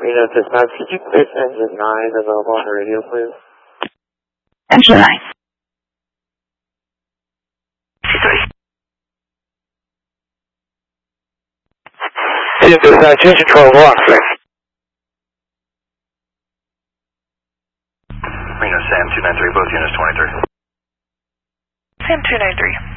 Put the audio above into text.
Reno Dispatch, could you place engine 9 available on the radio, please? Engine 9. Reno Dispatch, engine 12 on, please. Reno Sam 293, both units 23. Sam 293.